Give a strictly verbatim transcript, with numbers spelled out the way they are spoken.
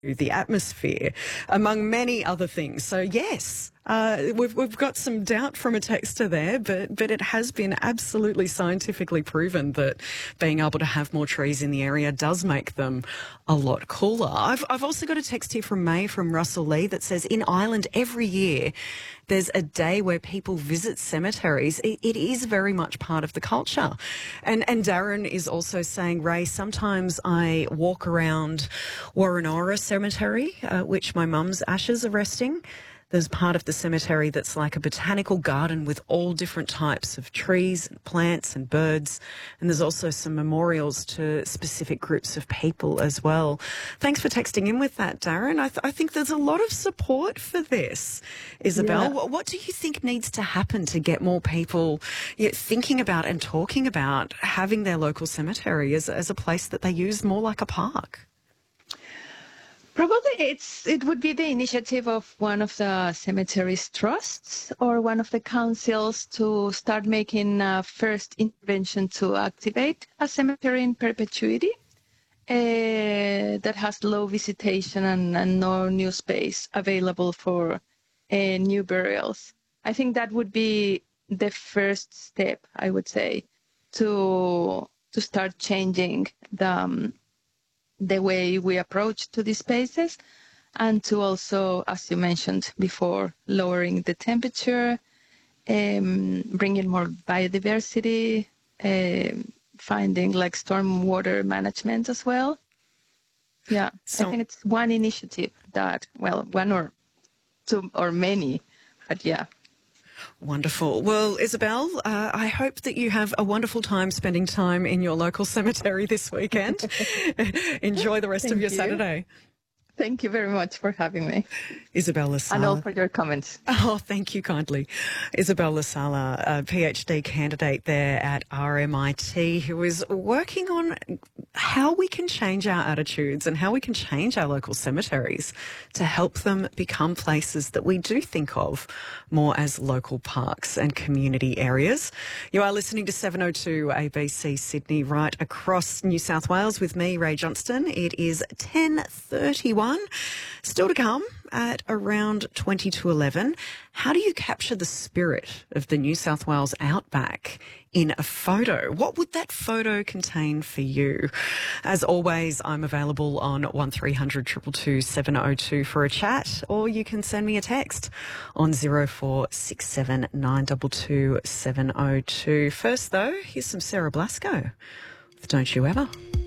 the atmosphere, among many other things. So yes, uh, we've we've got some doubt from a texter there, but but it has been absolutely scientifically proven that being able to have more trees in the area does make them a lot cooler. I've I've also got a text here from May from Russell Lee that says in Ireland every year there's a day where people visit cemeteries. It, it is very much part of the culture. And and Darren is also saying, Ray, sometimes I walk around Warrenora Cemetery, uh, which my mum's ashes are resting. There's part of the cemetery that's like a botanical garden with all different types of trees and plants and birds. And there's also some memorials to specific groups of people as well. Thanks for texting in with that, Darren. I, th I think there's a lot of support for this, Isabel. Yeah. What, what do you think needs to happen to get more people you know, thinking about and talking about having their local cemetery as, as a place that they use more like a park? Probably it's it would be the initiative of one of the cemeteries trusts or one of the councils to start making a first intervention to activate a cemetery in perpetuity uh, that has low visitation and, and no new space available for uh, new burials. I think that would be the first step, I would say, to to start changing the um, the way we approach to these spaces, and to also, as you mentioned before, lowering the temperature, um, bringing more biodiversity, uh, finding like storm water management as well. Yeah, so, I think it's one initiative that, well, one or two or many, but yeah. Wonderful. Well, Isabel, uh, I hope that you have a wonderful time spending time in your local cemetery this weekend. Enjoy the rest Thank of your you. Saturday. Thank you very much for having me. Isabel Lasala. And all for your comments. Oh, thank you kindly. Isabel Lasala, a PhD candidate there at R M I T, who is working on how we can change our attitudes and how we can change our local cemeteries to help them become places that we do think of more as local parks and community areas. You are listening to seven oh two A B C Sydney, right across New South Wales with me, Ray Johnston. It is ten thirty-one. Still to come at around twenty to eleven. How do you capture the spirit of the New South Wales outback in a photo? What would that photo contain for you? As always, I'm available on one three hundred two two two seven oh two for a chat, or you can send me a text on zero four six seven nine two two seven oh two. First though, here's some Sarah Blasco with Don't You Ever.